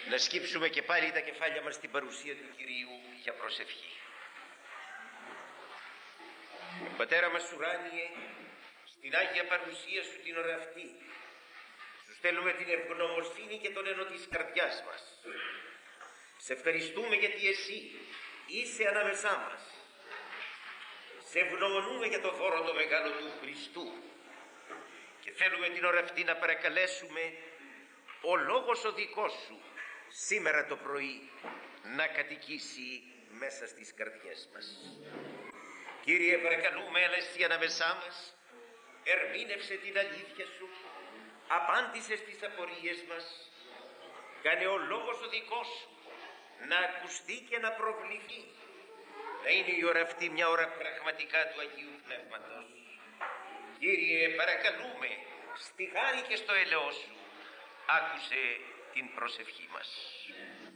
Να σκύψουμε και πάλι τα κεφάλια μας στην παρουσία του Κυρίου για προσευχή. Πατέρα μας ουράνιε, στην Άγια παρουσία σου την ώρα αυτή σου στέλνουμε την ευγνωμοσύνη και τον ένο της καρδιάς μας. Σε ευχαριστούμε γιατί εσύ είσαι ανάμεσά μας. Σε ευγνωμονούμε για το δώρο το μεγάλο του Χριστού και θέλουμε την ώρα αυτή να παρακαλέσουμε ο λόγος ο δικός σου σήμερα το πρωί να κατοικήσει μέσα στις καρδιές μας. Κύριε, παρακαλούμε, έλα εσύ ανάμεσά μας, ερμήνευσε την αλήθεια σου, απάντησε στις απορίες μας, κάνε ο λόγος ο δικός σου να ακουστεί και να προβληθεί, να είναι η ώρα αυτή μια ώρα πραγματικά του Αγίου Πνεύματος. Κύριε, παρακαλούμε, στη χάρη και στο έλεος σου, άκουσε την προσευχή μας.